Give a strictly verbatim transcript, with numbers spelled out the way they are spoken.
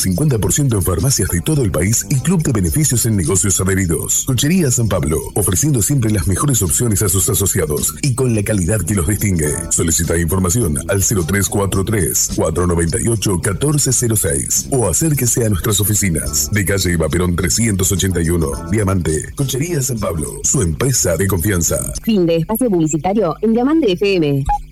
cincuenta por ciento en farmacias de todo el país y club de beneficios en negocios adheridos. Cochería San Pablo, ofreciendo siempre las mejores opciones a sus asociados y con la calidad que los distingue. Solicita información al cero tres cuatro tres, cuatro nueve ocho, uno cuatro cero seis o acérquese a nuestras oficinas de calle Eva Perón trescientos ochenta y uno, Diamante. Cochería San Pablo, su empresa de confianza. Fin de espacio publicitario en Diamante F M.